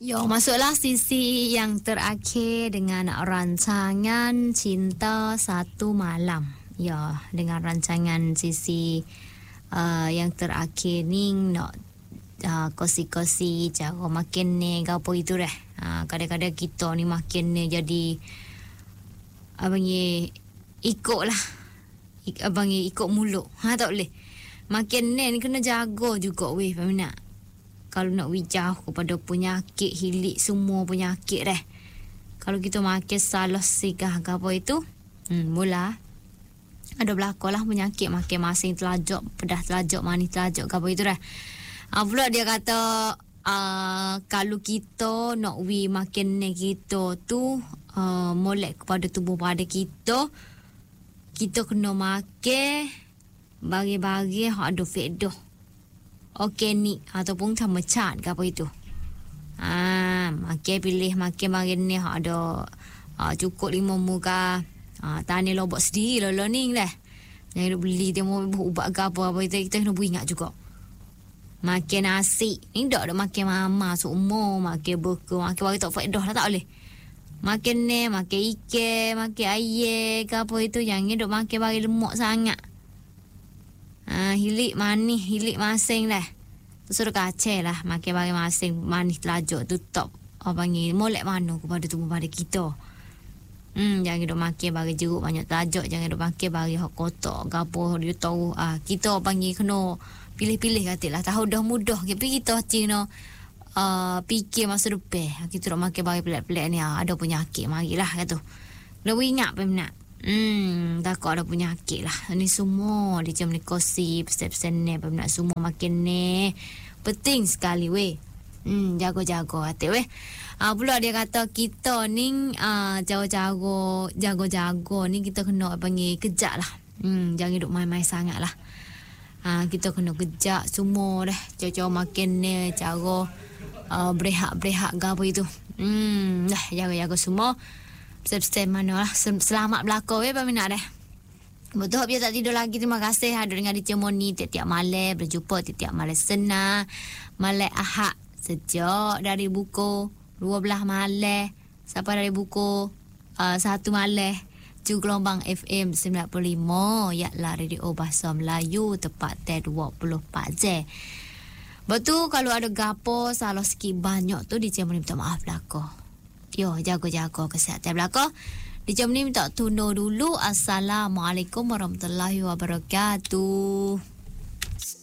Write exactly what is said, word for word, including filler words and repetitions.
Yo, masuklah sisi yang terakhir dengan rancangan Cinta Satu Malam. Ya, dengan rancangan sisi uh, yang terakhir ni nak uh, kosi-kosi cara makin ni apa itu dah. Uh, kadang-kadang kita ni makin ni jadi abang ye ikut lah. Ik, abang ye ikut mulut. Ha, tak boleh. Makin ni kena jaga juga weh, peminat. Kalau nak wijah kepada penyakit, hilik semua penyakit dah. Kalau kita makan salah sigah ke apa itu, hmm, mula ada berlaku lah penyakit makin masing telajak, pedah telajak, manis telajak ke apa itu dah. Ha, pula dia kata, uh, kalau kita nak wi makin ni kita tu, uh, molek kepada tubuh pada kita, kita kena makan bagi-bagi yang ada faedah. Organik ataupun sama cat ke apa itu. Ah, makan pilih makan makan ni hak ada ah, cukup lima muka. Ah, tani lobok sendiri lah ni lah. Jangan beli dia mau ubat ke apa apa itu kita kena ingat juga. Makan nasi ni dak ada makan mama semua, makan buku, makan bagi tak faedah lah tak boleh. Makan ni, makan ikan, makan air ke apa itu jangan duk makan bagi lemak sangat. Ah, hilik manis, hilik masing lah. Suruh kacau lah. Makan bagi masing manis telajak tu top. Apa panggil, molek mana kepada tubuh pada kita. Hmm, jangan duk makan bagi jeruk banyak telajak. Jangan duk makan bagi hak kotak. Gapo dia tahu. Ah, kita panggil kena pilih-pilih kata lah. Tahu dah mudah. Tapi kita kena uh, fikir masa depan. Kita duk makan bagi pelik-pelik ni. Ah, ada penyakit. Marilah kata. Dah ingat peminat. Hmm, takut ada penyakit lah. Ni semua dia macam ni kosi, pesan-pesan ni, nak semua makin ni. Penting sekali weh. Hmm, jago-jago hati weh. Ah, pula dia kata kita ni ah, jago-jago, jago-jago ni kita kena panggil kejap lah. Hmm, jangan duduk main-main sangat lah. Ah, kita kena kejap semua dah. Cara-cara makin ni, cara uh, berehat-berehat ke apa itu. Hmm, dah jaga-jaga semua. Pesan-pesan mana lah. Selamat berlaku ya peminat dah. Betul biar tak tidur lagi. Terima kasih ada dengan D J Moni tiap-tiap malam. Berjumpa tiap-tiap malam senang. Malam Ahad. Sejak dari buku dua belas malam sampai dari buku uh, satu malam. Ju gelombang F M sembilan puluh lima. Yaklah Radio Bahasa Melayu. Tepat dua puluh empat jam. Betul kalau ada gapo salah sikit banyak tu D J Moni minta maaf belaka. Yo, jaga-jaga kesihatan belaka. Di jam ni minta tunduk dulu. Assalamualaikum warahmatullahi wabarakatuh.